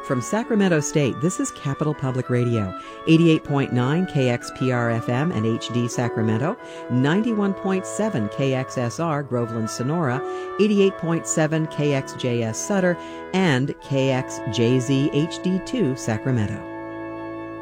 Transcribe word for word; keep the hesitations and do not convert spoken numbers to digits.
From Sacramento State, this is Capital Public Radio, eighty-eight point nine K X P R F M and H D Sacramento, ninety-one point seven K X S R Groveland Sonora, eighty-eight point seven K X J S Sutter, and K X J Z H D two Sacramento.